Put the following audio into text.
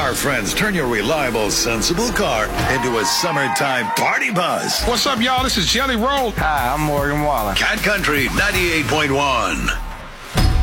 Our friends turn your reliable, sensible car into a summertime party buzz. What's up, y'all? This is Jelly Roll. Hi, I'm Morgan Wallen. Cat Country 98.1.